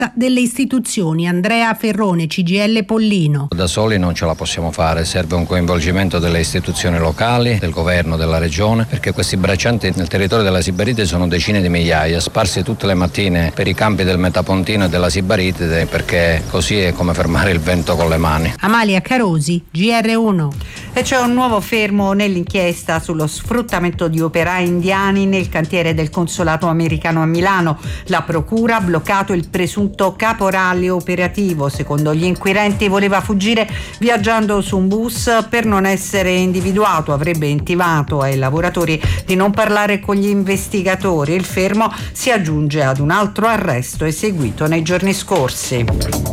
delle istituzioni. Andrea Ferrone, CGIL Pollino. Da soli non ce la possiamo fare, serve un coinvolgimento delle istituzioni locali, del governo, della regione, perché questi braccianti nel territorio della Sibaritide sono decine di migliaia, sparsi tutte le mattine per i campi del Metapontino e della Sibaritide, perché così è come fermare il vento con le mani. Amalia Carosi, GR1. E c'è un nuovo fermo nell'inchiesta sullo sfruttamento di operai indiani nel cantiere del consolato americano a Milano. La procura ha bloccato il presunto caporale operativo. Secondo gli inquirenti voleva fuggire viaggiando su un bus per non essere individuato. Avrebbe intimato ai lavoratori di non parlare con gli investigatori. Il fermo si aggiunge ad un altro arresto eseguito nei giorni scorsi.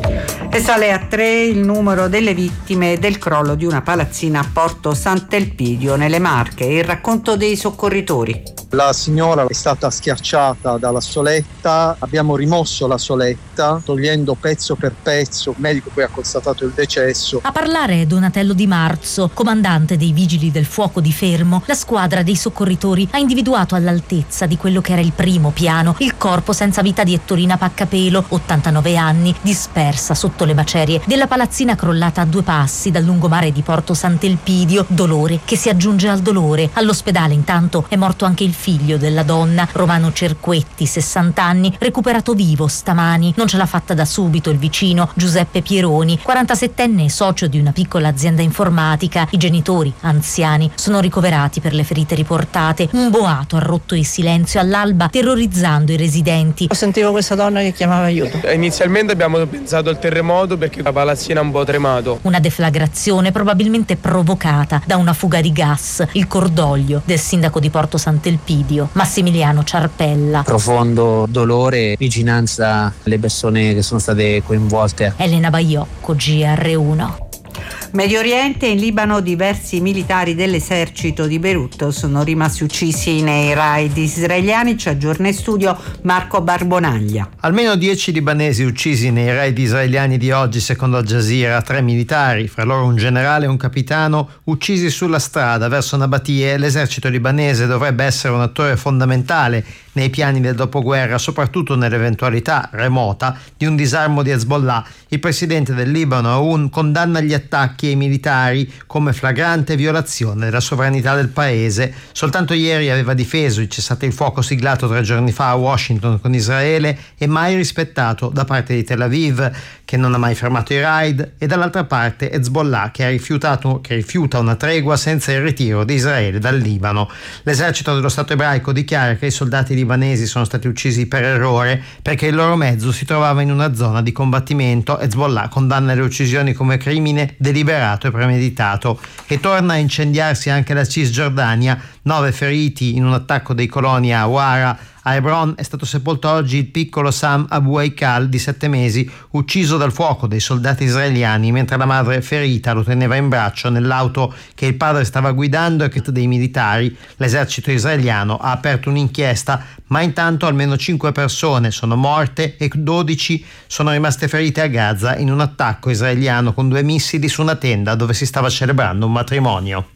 E sale a 3 il numero delle vittime del crollo di una palazzina a Porto Sant'Elpidio nelle Marche. Il racconto dei soccorritori. La signora è stata schiacciata dalla soletta, abbiamo rimosso la soletta togliendo pezzo per pezzo, il medico poi ha constatato il decesso. A parlare è Donatello Di Marzo, comandante dei Vigili del Fuoco di Fermo. La squadra dei soccorritori ha individuato all'altezza di quello che era il primo piano il corpo senza vita di Ettorina Paccapelo, 89 anni, dispersa sotto le macerie della palazzina crollata a 2 passi dal lungomare di Porto Sant'Elpidio. Dolore che si aggiunge al dolore. All'ospedale intanto è morto anche il figlio della donna, Romano Cerquetti, 60 anni, recuperato vivo stamani. Non ce l'ha fatta da subito il vicino Giuseppe Pieroni, 47enne socio di una piccola azienda informatica. I genitori, anziani, sono ricoverati per le ferite riportate. Un boato ha rotto il silenzio all'alba, terrorizzando i residenti. Sentivo questa donna che chiamava aiuto. Inizialmente abbiamo pensato al terremoto perché la palazzina ha un po' tremato. Una deflagrazione probabilmente provocata da una fuga di gas. Il cordoglio del sindaco di Porto Sant'Elpidio, Massimiliano Ciarpella. Profondo dolore, vicinanza alle persone che sono state coinvolte. Elena Baiocco, GR1. Medio Oriente, in Libano diversi militari dell'esercito di Beirut sono rimasti uccisi nei raid israeliani. C'è Giorno Studio Marco Barbonaglia. Almeno 10 libanesi uccisi nei raid israeliani di oggi, secondo Al Jazeera. 3 militari, fra loro un generale e un capitano, uccisi sulla strada verso Nabatie. L'esercito libanese dovrebbe essere un attore fondamentale nei piani del dopoguerra, soprattutto nell'eventualità remota di un disarmo di Hezbollah. Il presidente del Libano, Aoun, condanna gli attacchi ai militari come flagrante violazione della sovranità del paese. Soltanto ieri aveva difeso il cessate il fuoco siglato 3 giorni fa a Washington con Israele e mai rispettato da parte di Tel Aviv, che non ha mai fermato i raid, e dall'altra parte Hezbollah, che rifiuta una tregua senza il ritiro di Israele dal Libano. L'esercito dello Stato ebraico dichiara che i soldati libanesi sono stati uccisi per errore perché il loro mezzo si trovava in una zona di combattimento. Hezbollah condanna le uccisioni come crimine deliberato e premeditato. E torna a incendiarsi anche la Cisgiordania. 9 feriti in un attacco dei coloni a Awara. A Hebron è stato sepolto oggi il piccolo Sam Abu Haikal di 7 mesi, ucciso dal fuoco dei soldati israeliani mentre la madre ferita lo teneva in braccio nell'auto che il padre stava guidando e che dei militari. L'esercito israeliano ha aperto un'inchiesta, ma intanto almeno 5 persone sono morte e 12 sono rimaste ferite a Gaza in un attacco israeliano con 2 missili su una tenda dove si stava celebrando un matrimonio.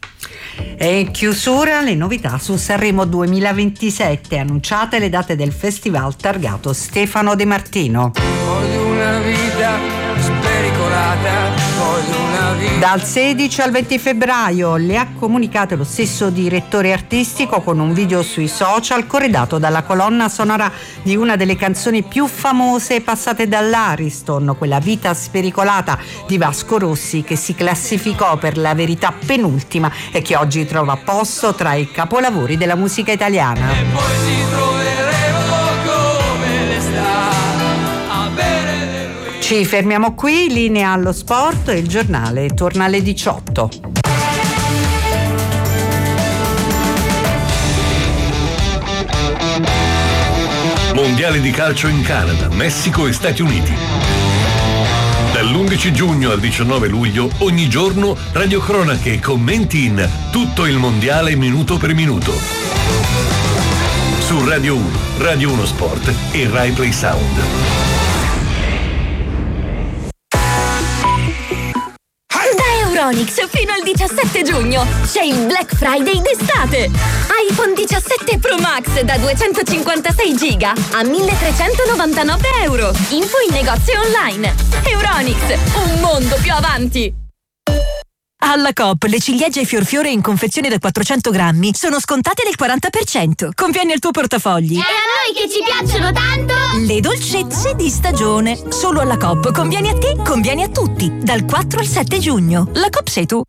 E in chiusura le novità su Sanremo 2027, annunciate le date del festival targato Stefano De Martino. Voglio una vita spericolata, voglio una vita. Dal 16 al 20 febbraio le ha comunicate lo stesso direttore artistico con un video sui social corredato dalla colonna sonora di una delle canzoni più famose passate dall'Ariston, quella Vita spericolata di Vasco Rossi, che si classificò per la verità penultima e che oggi trova posto tra i capolavori della musica italiana. E poi ci troveremo come le sta a bere del whisky. Ci fermiamo qui, linea allo sport e il giornale torna alle 18. Mondiale di calcio in Canada, Messico e Stati Uniti. Dall'11 giugno al 19 luglio, ogni giorno, radiocronache e commenti in tutto il mondiale minuto per minuto. Su Radio 1, Radio 1 Sport e Rai Play Sound. Da Euronics fino al 17 giugno. C'è il Black Friday d'estate. iPhone 17 Pro Max da 256 giga a 1.399 euro. Info in negozio online. Euronics, un mondo più avanti. Alla Coop le ciliegie Fiorfiore in confezione da 400 grammi sono scontate del 40%. Conviene al tuo portafogli. E a noi che ci piacciono tanto! Le dolcezze di stagione. Solo alla Coop. Conviene a te, conviene a tutti. Dal 4 al 7 giugno. La Coop sei tu.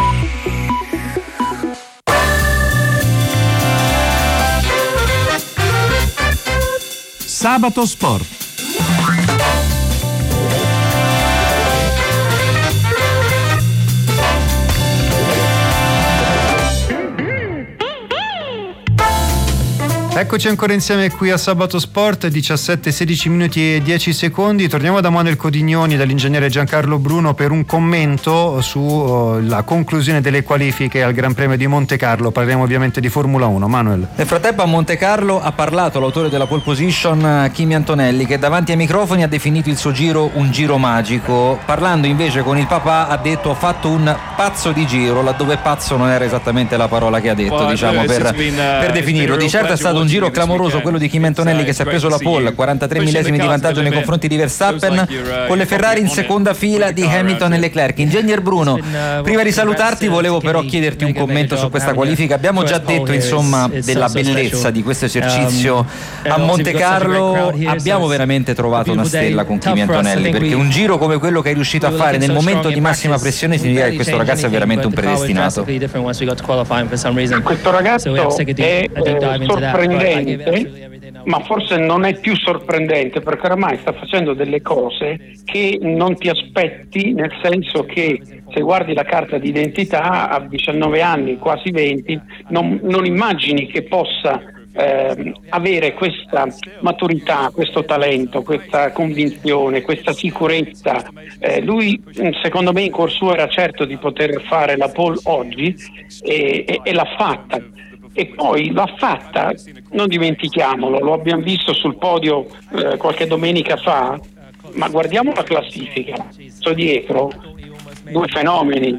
Sabato Sport. Eccoci ancora insieme qui a Sabato Sport, 17-16 minuti e 10 secondi. Torniamo da Manuel Codignoni e dall'ingegnere Giancarlo Bruno per un commento sulla conclusione delle qualifiche al Gran Premio di Monte Carlo. Parliamo ovviamente di Formula 1. Manuel. Nel frattempo a Monte Carlo ha parlato l'autore della pole position, Kimi Antonelli, che davanti ai microfoni ha definito il suo giro un giro magico. Parlando invece con il papà ha detto: ho fatto un pazzo di giro, laddove pazzo non era esattamente la parola che ha detto, diciamo, per definirlo. Di certo è stato un giro clamoroso quello di Kimi Antonelli, che si è preso la pole, 43 millesimi di vantaggio nei confronti di Verstappen, con le Ferrari in seconda fila di Hamilton e Leclerc. Ingegner Bruno, prima di salutarti volevo però chiederti un commento su questa qualifica. Abbiamo già detto insomma della bellezza di questo esercizio a Monte Carlo. Abbiamo veramente trovato una stella con Kimi Antonelli, perché un giro come quello che è riuscito a fare nel momento di massima pressione significa che questo ragazzo è veramente un predestinato. Questo ragazzo è sorprendente, ma forse non è più sorprendente, perché oramai sta facendo delle cose che non ti aspetti, nel senso che se guardi la carta d'identità a 19 anni, quasi 20, non immagini che possa avere questa maturità, questo talento, questa convinzione, questa sicurezza. Lui secondo me in cuor suo era certo di poter fare la pole oggi e l'ha fatta. E poi l'ha fatta, non dimentichiamolo, lo abbiamo visto sul podio qualche domenica fa, ma guardiamo la classifica, sto dietro due fenomeni,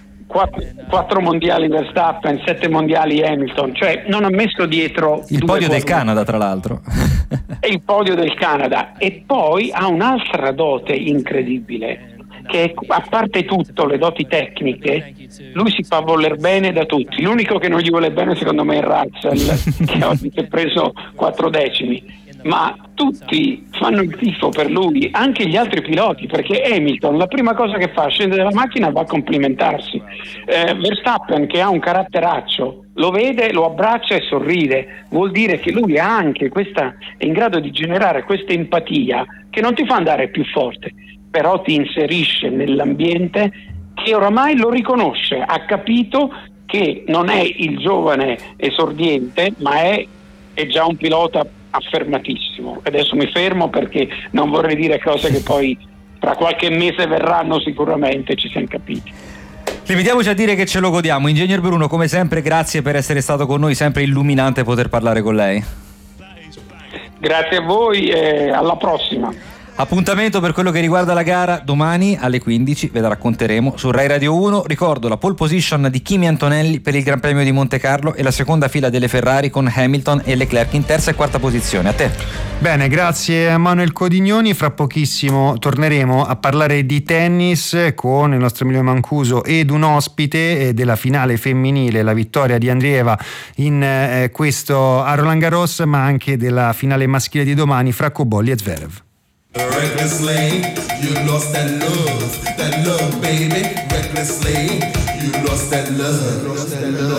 4 mondiali Verstappen, 7 mondiali Hamilton, cioè non ha messo dietro il podio del Canada, tra l'altro. È il podio del Canada, e poi ha un'altra dote incredibile, che a parte tutto le doti tecniche, lui si fa voler bene da tutti. L'unico che non gli vuole bene secondo me è Russell, che oggi si è preso 4 decimi, ma tutti fanno il tifo per lui, anche gli altri piloti, perché Hamilton la prima cosa che fa, scende dalla macchina, va a complimentarsi. Verstappen, che ha un caratteraccio, lo vede, lo abbraccia e sorride. Vuol dire che lui ha anche è in grado di generare questa empatia che non ti fa andare più forte, però ti inserisce nell'ambiente che oramai lo riconosce, ha capito che non è il giovane esordiente, ma è già un pilota affermatissimo. Adesso mi fermo perché non vorrei dire cose che poi tra qualche mese verranno sicuramente, ci siamo capiti. Limitiamoci a dire che ce lo godiamo. Ingegner Bruno, come sempre, grazie per essere stato con noi, sempre illuminante poter parlare con lei. Grazie a voi e alla prossima. Appuntamento per quello che riguarda la gara domani alle 15, ve la racconteremo su Rai Radio 1. Ricordo la pole position di Kimi Antonelli per il Gran Premio di Monte Carlo e la seconda fila delle Ferrari con Hamilton e Leclerc in terza e quarta posizione. A te. Bene, grazie a Manuel Codignoni. Fra pochissimo torneremo a parlare di tennis con il nostro Emilio Mancuso ed un ospite della finale femminile, la vittoria di Andreeva in questo a Roland Garros, ma anche della finale maschile di domani fra Cobolli e Zverev. Recklessly, you lost that love, baby. Recklessly, you lost that love.